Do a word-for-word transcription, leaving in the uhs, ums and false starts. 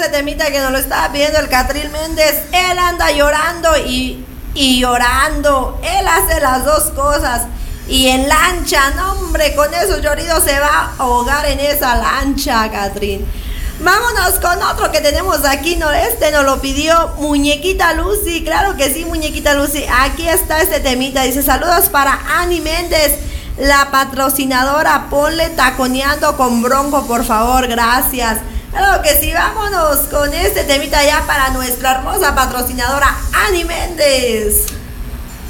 ese temita que nos lo estaba pidiendo el Catril Méndez. Él anda llorando y, y llorando. Él hace las dos cosas. Y en lancha, no hombre, con esos lloridos se va a ahogar en esa lancha, Catril. Vámonos con otro que tenemos aquí, ¿no? Este nos lo pidió Muñequita Lucy. Claro que sí, Muñequita Lucy. Aquí está este temita. Dice, saludos para Ani Méndez, la patrocinadora. Ponle Taconeando con Bronco, por favor, gracias. Claro que sí, vámonos con este temita ya para nuestra hermosa patrocinadora Ani Méndez.